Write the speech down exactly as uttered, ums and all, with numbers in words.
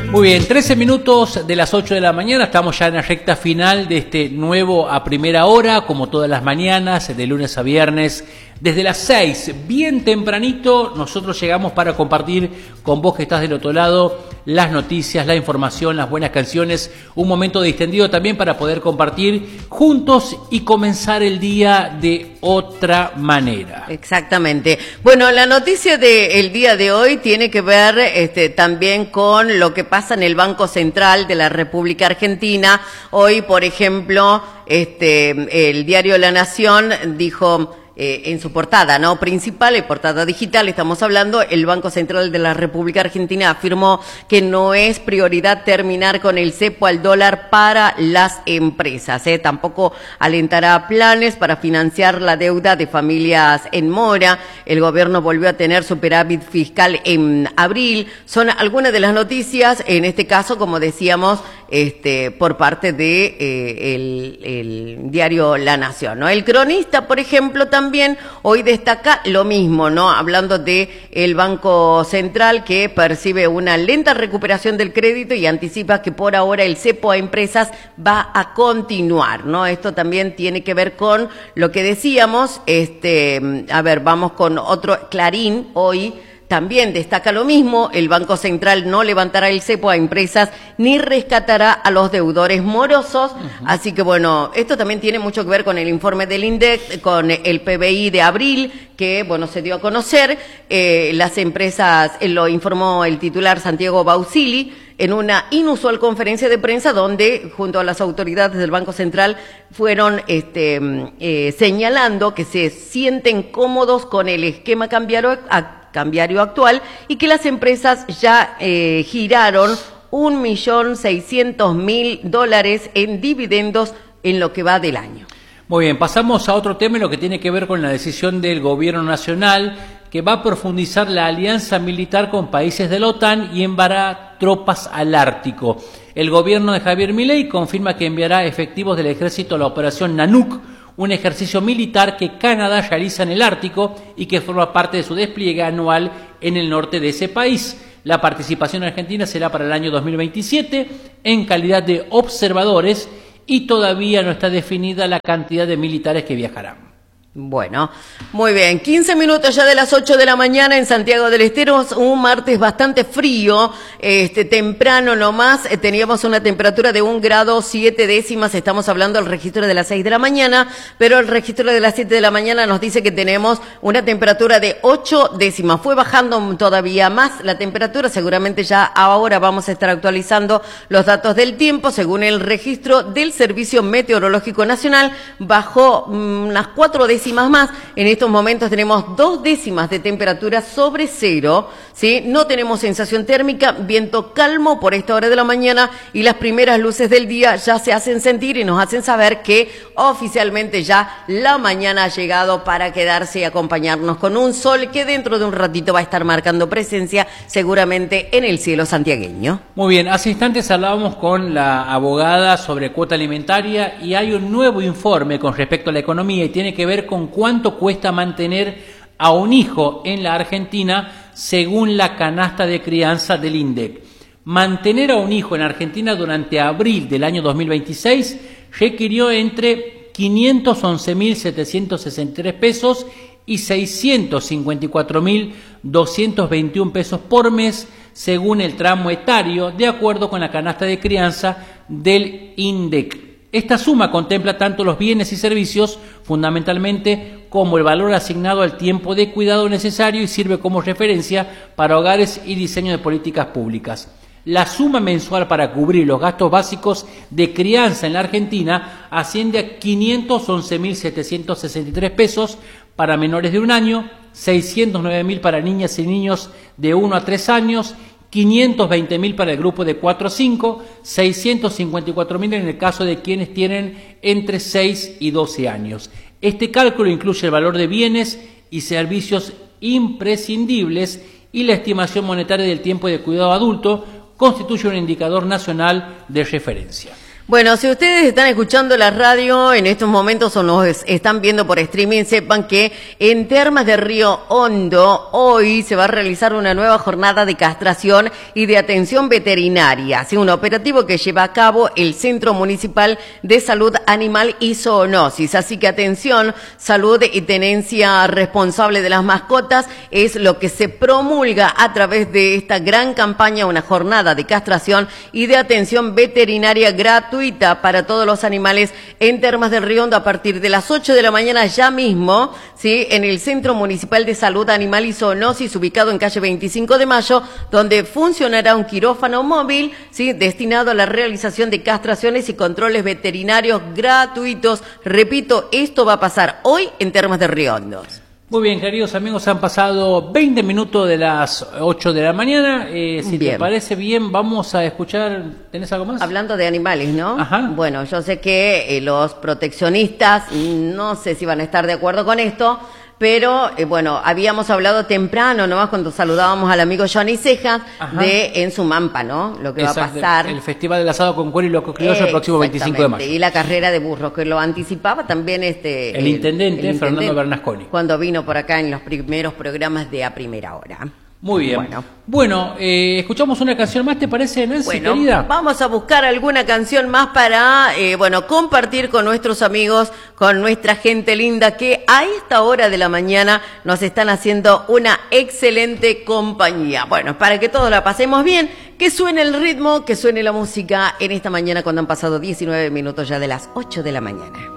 Muy bien, trece minutos de las ocho de la mañana, estamos ya en la recta final de este nuevo A Primera Hora, como todas las mañanas, de lunes a viernes, desde las seis, bien tempranito, nosotros llegamos para compartir con vos que estás del otro lado las noticias, la información, las buenas canciones, un momento distendido también para poder compartir juntos y comenzar el día de otra manera. Exactamente. Bueno, la noticia del día de hoy tiene que ver este, también con lo que pasa en el Banco Central de la República Argentina. Hoy, por ejemplo, este, el diario La Nación dijo... Eh, en su portada, ¿no? Principal, y portada digital, estamos hablando, el Banco Central de la República Argentina afirmó que no es prioridad terminar con el cepo al dólar para las empresas, ¿eh? Tampoco alentará planes para financiar la deuda de familias en mora. El gobierno volvió a tener superávit fiscal en abril. Son algunas de las noticias, en este caso, como decíamos, este, por parte de eh, el, el diario La Nación, ¿no? El Cronista, por ejemplo, también También hoy destaca lo mismo, ¿no? Hablando de el Banco Central que percibe una lenta recuperación del crédito y anticipa que por ahora el cepo a empresas va a continuar, ¿no? Esto también tiene que ver con lo que decíamos, este, a ver, vamos con otro Clarín hoy. También destaca lo mismo, el Banco Central no levantará el cepo a empresas ni rescatará a los deudores morosos. Uh-huh. Así que bueno, esto también tiene mucho que ver con el informe del INDEC, con el P B I de abril, que bueno, se dio a conocer. Eh, las empresas, eh, lo informó el titular Santiago Bausili, en una inusual conferencia de prensa donde, junto a las autoridades del Banco Central, fueron este, eh, señalando que se sienten cómodos con el esquema cambiario, cambiario actual y que las empresas ya eh, giraron un millón seiscientos mil dólares en dividendos en lo que va del año. Muy bien, pasamos a otro tema en lo que tiene que ver con la decisión del Gobierno Nacional, que va a profundizar la alianza militar con países de la OTAN y enviará tropas al Ártico. El gobierno de Javier Milei confirma que enviará efectivos del ejército a la operación Nanook, un ejercicio militar que Canadá realiza en el Ártico y que forma parte de su despliegue anual en el norte de ese país. La participación argentina será para el año dos mil veintisiete en calidad de observadores y todavía no está definida la cantidad de militares que viajarán. Bueno, muy bien, quince minutos ya de las ocho de la mañana en Santiago del Estero, un martes bastante frío, este temprano nomás, eh, teníamos una temperatura de un grado siete décimas, estamos hablando del registro de las seis de la mañana, pero el registro de las siete de la mañana nos dice que tenemos una temperatura de ocho décimas, fue bajando todavía más la temperatura, seguramente ya ahora vamos a estar actualizando los datos del tiempo, según el registro del Servicio Meteorológico Nacional, bajó mmm, unas cuatro décimas más. En estos momentos tenemos dos décimas de temperatura sobre cero, ¿sí? No tenemos sensación térmica, viento calmo por esta hora de la mañana y las primeras luces del día ya se hacen sentir y nos hacen saber que oficialmente ya la mañana ha llegado para quedarse y acompañarnos con un sol que dentro de un ratito va a estar marcando presencia seguramente en el cielo santiagueño. Muy bien, hace instantes hablábamos con la abogada sobre cuota alimentaria y hay un nuevo informe con respecto a la economía y tiene que ver con con cuánto cuesta mantener a un hijo en la Argentina según la canasta de crianza del INDEC. Mantener a un hijo en Argentina durante abril del año dos mil veintiséis requirió entre quinientos once mil setecientos sesenta y tres pesos y seiscientos cincuenta y cuatro mil doscientos veintiuno pesos por mes según el tramo etario, de acuerdo con la canasta de crianza del INDEC. Esta suma contempla tanto los bienes y servicios, fundamentalmente, como el valor asignado al tiempo de cuidado necesario y sirve como referencia para hogares y diseño de políticas públicas. La suma mensual para cubrir los gastos básicos de crianza en la Argentina asciende a quinientos once mil setecientos sesenta y tres pesos para menores de un año, seiscientos nueve mil para niñas y niños de uno a tres años, quinientos veinte mil para el grupo de cuatro a cinco, seiscientos cincuenta y cuatro mil en el caso de quienes tienen entre seis y doce años. Este cálculo incluye el valor de bienes y servicios imprescindibles y la estimación monetaria del tiempo de cuidado adulto constituye un indicador nacional de referencia. Bueno, si ustedes están escuchando la radio en estos momentos o nos están viendo por streaming, sepan que en Termas de Río Hondo hoy se va a realizar una nueva jornada de castración y de atención veterinaria. Sí, un operativo que lleva a cabo el Centro Municipal de Salud Animal y Zoonosis. Así que atención, salud y tenencia responsable de las mascotas es lo que se promulga a través de esta gran campaña, una jornada de castración y de atención veterinaria gratuita para todos los animales en Termas del Río Hondo a partir de las ocho de la mañana ya mismo, ¿sí? En el Centro Municipal de Salud Animal y Zoonosis, ubicado en calle veinticinco de mayo, donde funcionará un quirófano móvil, ¿sí? Destinado a la realización de castraciones y controles veterinarios gratuitos. Repito, esto va a pasar hoy en Termas del Río Hondo. Muy bien, queridos amigos, han pasado veinte minutos de las ocho de la mañana. Eh, si bien. te parece bien, vamos a escuchar. ¿Tenés algo más? Hablando de animales, ¿no? Ajá. Bueno, yo sé que eh, los proteccionistas, no sé si van a estar de acuerdo con esto, pero eh, bueno, habíamos hablado temprano, nomás cuando saludábamos al amigo Johnny Cejas, Ajá. de En Sumampa, ¿no? Lo que Exacto, va a pasar. El Festival del Asado con Cuero y Loco Criollo el próximo veinticinco de mayo. Y la carrera de burros, que lo anticipaba también este el, el, intendente, el intendente Fernando Bernasconi. Cuando vino por acá en los primeros programas de A Primera Hora. Muy bien. Bueno, bueno eh, escuchamos una canción más, ¿te parece, Nancy, bueno, querida? Vamos a buscar alguna canción más para, eh, bueno, compartir con nuestros amigos, con nuestra gente linda que a esta hora de la mañana nos están haciendo una excelente compañía. Bueno, para que todos la pasemos bien, que suene el ritmo, que suene la música en esta mañana cuando han pasado diecinueve minutos ya de las ocho de la mañana.